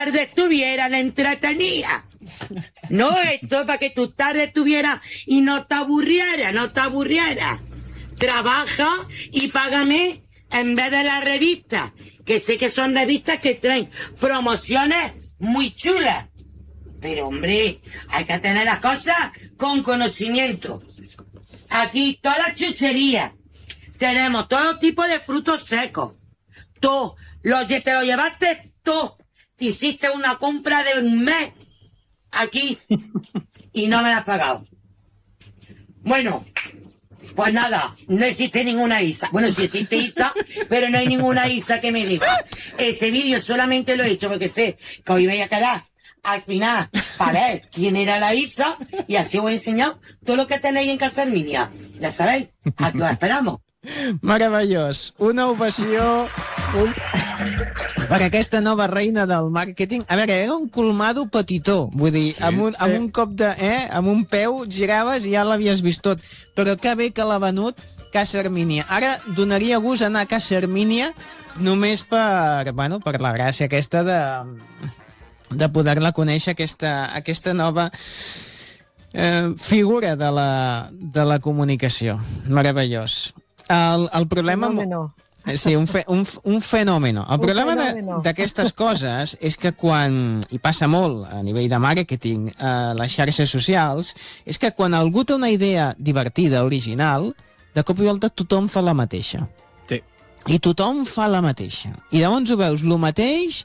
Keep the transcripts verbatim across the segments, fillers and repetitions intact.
tarde estuvieran entretenidas. No, esto para que tus tardes estuvieran y no te aburriera, no te aburriera. Trabaja y págame en vez de la revista, que sé que son revistas que traen promociones muy chulas. Pero, hombre, hay que tener las cosas con conocimiento. Aquí toda la chuchería. Tenemos todo tipo de frutos secos. Tú, lo que te lo llevaste tú. Te hiciste una compra de un mes aquí y no me la has pagado. Bueno, pues nada, no existe ninguna Isa. Bueno, sí existe Isa, pero no hay ninguna Isa que me diga. Este vídeo solamente lo he hecho porque sé que hoy voy a quedar al final para ver quién era la Isa y así os he enseñado todo lo que tenéis en Casa Herminia. Ja sabéis, aquí os esperamos. Meravellós. Una ovació un... per aquesta nova reina del màrqueting. A veure, era un colmado petitó, vull dir, sí, amb, un, amb un cop de... Eh, amb un peu giraves i ja l'havies vist tot. Però que bé que l'ha venut Casa Hermínia. Ara donaria gust anar a Casa Hermínia només per, bueno, per la gràcia aquesta de, de poder-la conèixer, aquesta, aquesta nova eh, figura de la, de la comunicació. Meravellós. El, el problema... Fenòmeno. Sí, un, fe, un, un fenòmeno. El un problema d'aquestes coses és que quan, i passa molt a nivell de màrqueting, a les xarxes socials, és que quan algú té una idea divertida, original, de cop i volta tothom fa la mateixa. Sí. I tothom fa la mateixa. I llavors ho veus, el mateix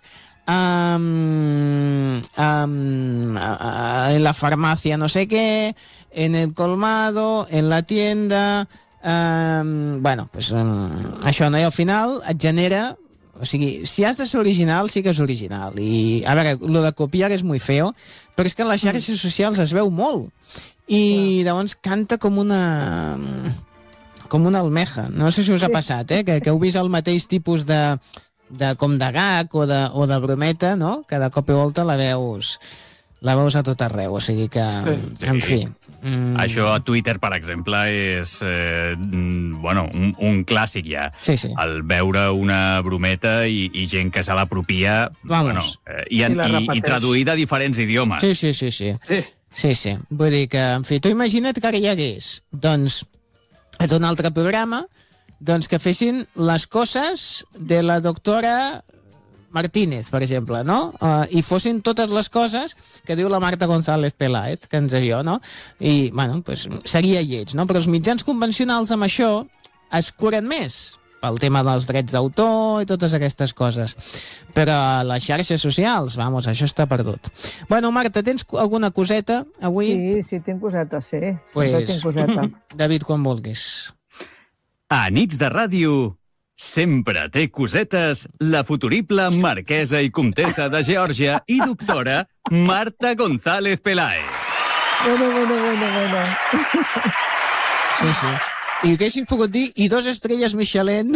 um, um, en la farmàcia no sé què, en el colmado, en la tienda... Um, bueno, pues, um, això, no? I al final et genera... O sigui, si has de ser original, sí que és original. I, a veure, lo de copiar és muy feo, però és que en les xarxes socials es veu molt. I llavors canta com una... com una almeja. No sé si us ha passat, eh? Que, que heu vist el mateix tipus de... de com de gag o de, o de brometa, no? Que de cop i volta la veus... la veus a tot arreu, o sigui que... Sí. En fi... Mm. Això a Twitter, per exemple, és eh, bueno, un, un clàssic ja. Sí, sí. El veure una brometa i, i gent que se l'apropia bueno, eh, i, en, I, i, i traduïda a diferents idiomes. Sí, sí, sí, sí. Sí. Sí, sí. Vull dir que, en fi, tu imagina't que ara hi hagués, doncs, d'un altre programa, doncs que fessin les coses de la doctora Martínez, per exemple, no? Uh, I fossin totes les coses que diu la Marta González Peláez, que ens diu, no? I, bueno, pues, seria lleig, no? Però els mitjans convencionals amb això es curen més pel tema dels drets d'autor i totes aquestes coses. Però a les xarxes socials, vamos, això està perdut. Bueno, Marta, tens alguna coseta avui? Sí, sí, tinc coseta, sí. Pues, tinc coseta. David, quan vulguis. A Nits de Ràdio... Sempre té cosetes la futurible marquesa i comtessa de Geòrgia i doctora Marta González Peláez. Bueno, bueno, bueno, bueno. Sí, sí. I que haguessis pogut dir i dos estrelles Michelin.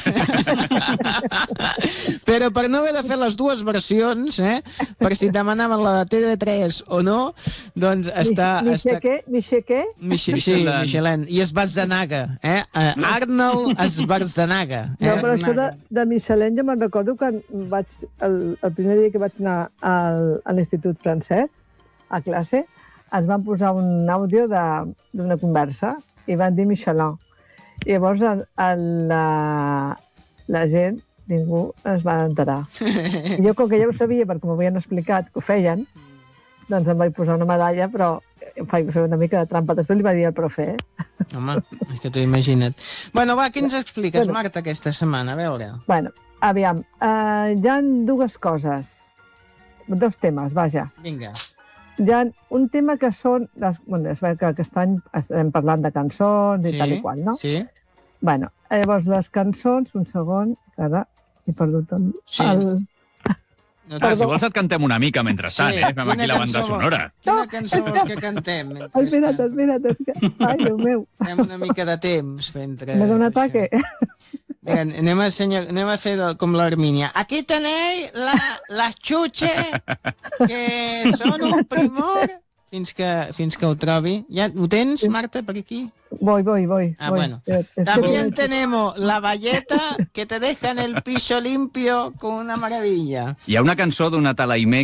Però per no haver de fer les dues versions, eh, per si et demanaven la de T V tres o no, doncs està... Michequé, Michequé? Sí, Michelin. I Schwarzenegger, eh? Arnold Schwarzenegger. Eh? No, però això de, de Michelin jo me'n recordo que vaig, el, el primer dia que vaig anar al, a l'Institut Francès, a classe, ens van posar un àudio d'una conversa i van dir Michelin. I llavors el, el, la, la gent, ningú es va enterar. I jo, com que ja ho sabia, perquè m'ho havien explicat que ho feien, doncs em vaig posar una medalla, però em vaig fer una mica de trampa. Després li va dir al profe, eh? Home, és que t'ho imagina't. Bueno, va, què ens expliques, bueno, Marta, aquesta setmana? A veure. Bueno, aviam, uh, hi ha dues coses, dos temes, vaja. Vinga. Hi ha un tema que són... Les, bueno, es veu que aquest any estem parlant de cançons i sí, tal i qual, no? Sí. Bueno, llavors les cançons, un segon, que ara he perdut el... Sí. el... No, ah, si vols et cantem una mica mentrestant, sí, eh? Fem aquí la banda sonora. Quina cançó vols que cantem mentrestant? Espera't, espera't, espera't. Ai, Déu meu. Fem una mica de temps mentre... Me dona ataque. Vinga, anem a, senyor, anem a fer com l'Hermínia. Aquí tenéis la, las chuches que son un primor. fins que, fins que ho trobi. Ja, ho tens, Marta, per aquí? Voy, voy, voy. Ah, voy. bueno. Eh, es que También voy- tenemos la valleta que te deja en el piso limpio con una maravilla. Hi ha una cançó d'una talaimé